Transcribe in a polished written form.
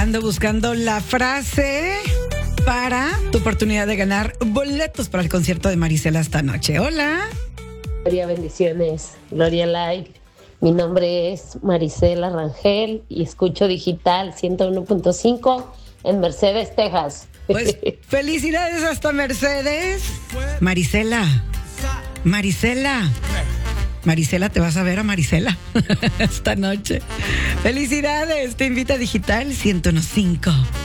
Ando buscando la frase para tu oportunidad de ganar boletos para el concierto de Marisela esta noche. Hola. Gloria, bendiciones. Gloria Live. Mi nombre es Marisela Rangel y escucho Digital 101.5 en Mercedes, Texas. Pues felicidades hasta Mercedes. Marisela, te vas a ver a Marisela esta noche. Felicidades, te invita a Digital 101.5.